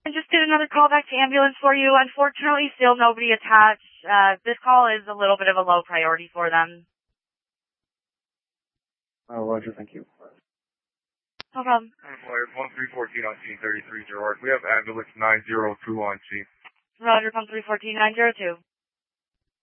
I just did another call back to ambulance for you. Unfortunately, still nobody attached. This call is a little bit of a low priority for them. Oh, Roger, thank you. No problem. Players 1314 on scene 33 Gerard. We have ambulance 902 on scene. Roger, 1314 902.